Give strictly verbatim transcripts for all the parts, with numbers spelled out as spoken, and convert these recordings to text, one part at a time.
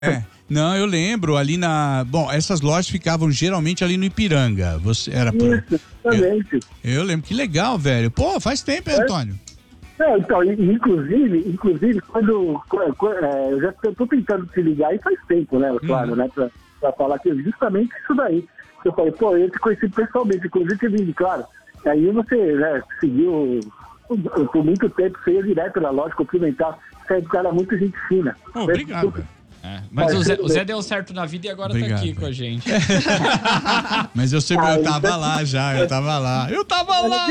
É, não, eu lembro ali na... Bom, essas lojas ficavam geralmente ali no Ipiranga. Você era por... Isso, exatamente. Eu, eu lembro, que legal, velho. Pô, faz tempo, hein, Antônio? É, então, inclusive, inclusive quando, quando é, eu já estou tentando te ligar, e faz tempo, né, claro, hum. né, pra, pra falar que justamente isso daí. Eu falei, pô, eu te conheci pessoalmente, inclusive te vi, claro. Aí você, né, seguiu por muito tempo, você ia direto na loja cumprimentar. Você é um cara muito gente fina. Oh, obrigado, velho. É, mas o Zé, o Zé deu certo na vida e agora Obrigado, tá aqui com a gente. Mas eu sempre, eu tava lá já, eu tava lá. Eu tava lá!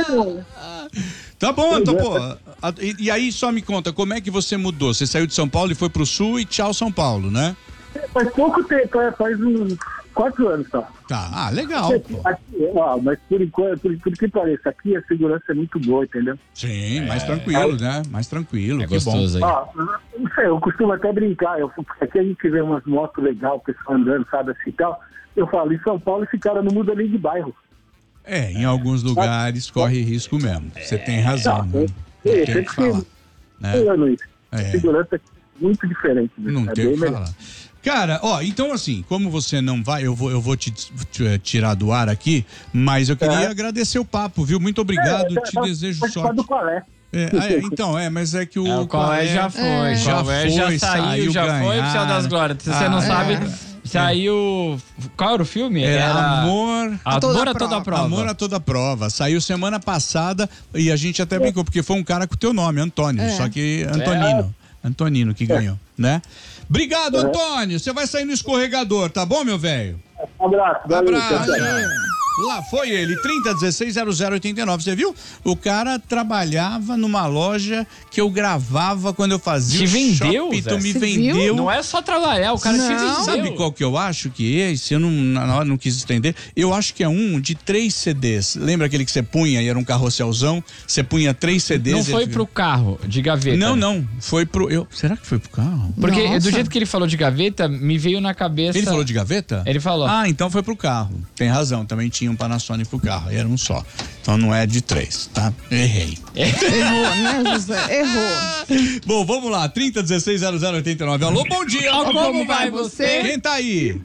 Tá bom, então, pô. E, e aí, só me conta, como é que você mudou? Você saiu de São Paulo e foi pro Sul e tchau São Paulo, né? Faz pouco tempo, é, faz uns quatro anos só. Tá, ah, legal, pô. Aqui, ó, mas por enquanto, por, por que pareça, aqui a segurança é muito boa, entendeu? Sim, é, mais tranquilo, é, né? Mais tranquilo, é que gostoso bom. aí. Ó, não sei, eu costumo até brincar, eu, aqui a gente vê umas motos legais, o pessoal andando, sabe, assim e tal. Eu falo, em São Paulo esse cara não muda nem de bairro. É, em alguns lugares corre risco mesmo. Você tem razão. Não, né? é, Não é, tem o que falar. Né? Isso. É. A segurança é muito diferente. Né? Não é tem o que melhor. falar. Cara, ó, então assim, como você não vai, eu vou, eu vou te, te tirar do ar aqui, mas eu queria é. agradecer o papo, viu? Muito obrigado, é, te é, desejo sorte. Do qual é. É, é, então, é, mas é que o... É, o qual é já foi. É. Já foi, foi, já saiu, saiu já ganhar. foi pro Céu das Glórias. Se você ah, não é. sabe, saiu... Qual era o filme? Era, era Amor... A Amor a Toda Prova. Amor a Toda Prova. Saiu semana passada e a gente até brincou, porque foi um cara com o teu nome, Antônio, é. só que Antonino. É. Antonino que ganhou, né? Obrigado, é. Antônio. Você vai sair no escorregador, tá bom, meu velho? Um abraço. Valeu, abraço. Lá foi ele, trinta, dezesseis, zero zero oitenta e nove. Você viu? O cara trabalhava numa loja que eu gravava quando eu fazia te o vendeu, shopping, Zé? tu me Você vendeu. Viu? Não é só trabalhar, o cara não. te vendeu. Sabe qual que eu acho que é? Se eu não, na hora não quis estender, eu acho que é um de três C Ds. Lembra aquele que você punha e era um carrosselzão? Você punha três C Ds. Não foi ele... pro carro, de gaveta. Não, não. Foi pro... Eu... Será que foi pro carro? Porque Nossa. Do jeito que ele falou de gaveta, me veio na cabeça... Ele falou de gaveta? Ele falou. Ah, então foi pro carro. Tem razão, também tinha um Panasonic pro carro. Era um só. Então não é de três, tá? Errei. Errou, né, José? Errou. Bom, vamos lá. trinta, dezesseis, zero zero oitenta e nove. Alô, bom dia. Como, Como vai você? Quem tá aí?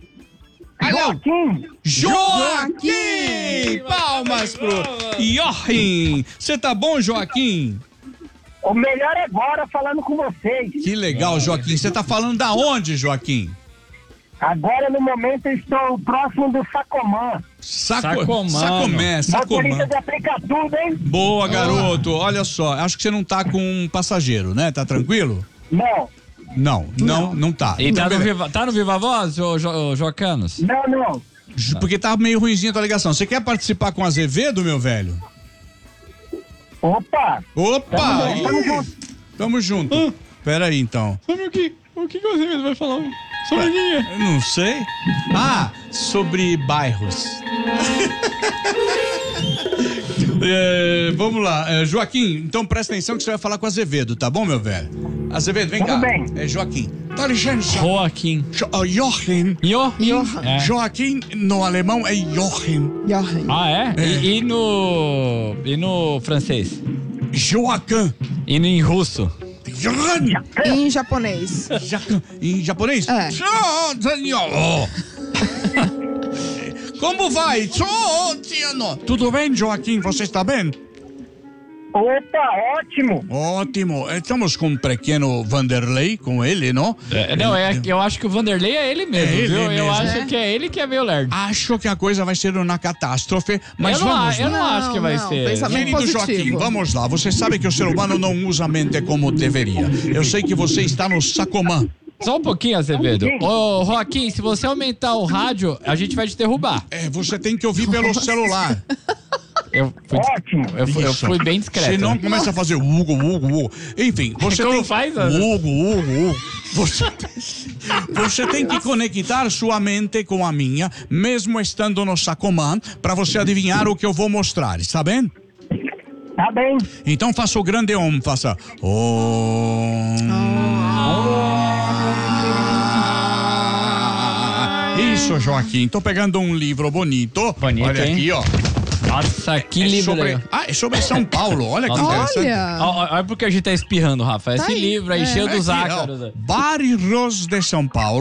Joaquim! Joaquim! Palmas pro Joaquim! Você tá bom, Joaquim? O melhor é agora falando com vocês. Que legal, Joaquim. Você tá falando da onde, Joaquim? Agora, no momento, eu estou próximo do Sacomã. Saco... Sacomã. Sacomé, Sacomã. Motorista de aplica tudo, hein? Boa, garoto. Olha só, acho que você não tá com um passageiro, né? Tá tranquilo? Não. Não, não, não tá. E tá, Então, no Viva, tá no Viva Voz, ô jo, Jocanos? Não, não. Porque tá meio ruimzinha a tua ligação. Você quer participar com o Azevedo, meu velho? Opa! Opa! Tamo, tamo junto. Tamo junto. Ah. Pera aí, então. Sabe o que, o que o Azevedo vai falar? Sobre linha. Eu não sei. Ah, sobre bairros. é, vamos lá, é, Joaquim, então presta atenção que você vai falar com o Azevedo, tá bom, meu velho? Azevedo, vem Tudo cá. bem. É Joaquim. Dá licença. Joaquim. Jo, uh, Joachim. Joachim. É. Joaquim no alemão é Joachim. Joachim. Ah, é? É. E, e no. E no francês? Joaquim. E no, em russo? Joaquim. Em japonês. Joaquim. Em japonês? É. Oh. Como vai? Tudo bem, Joaquim? Você está bem? Opa, ótimo. Ótimo. Estamos com um pequeno Vanderlei, com ele, não? É, não, é, eu acho que o Vanderlei é ele mesmo, É ele viu? mesmo. Eu acho É? que é ele que é meio lerdo. Acho que a coisa vai ser uma catástrofe, mas eu não, vamos eu lá. não acho que vai Não, ser. pensamento Querido positivo. Joaquim, vamos lá. Você sabe que o ser humano não usa a mente como deveria. Eu sei que você está no Sacomã. Só um pouquinho, Azevedo. Ô, Joaquim, se você aumentar o rádio, a gente vai te derrubar. É, você tem que ouvir pelo celular. Eu fui, Ótimo. eu, fui- eu Isso. fui bem discreto. Se não, né? começa a fazer Hugo, Hugo, Hugo. Enfim, você Como tem... faz, Ana? Hugo, Hugo, Hugo. Você tem... você tem que conectar sua mente com a minha, mesmo estando no Sacomã, para você adivinhar o que eu vou mostrar, está bem? Tá bem. Então faça o grande Om, faça Om. Isso, Joaquim. Tô pegando um livro bonito. Bonito, Olha hein? aqui, ó. Nossa, que É livro sobre... legal. Ah, é sobre São Paulo. Olha que interessante. Olha. Olha, olha porque a gente tá espirrando, Rafa. Esse Tá aí. livro aí, É. cheio dos Aqui, ó, ácaros. Bairros de São Paulo.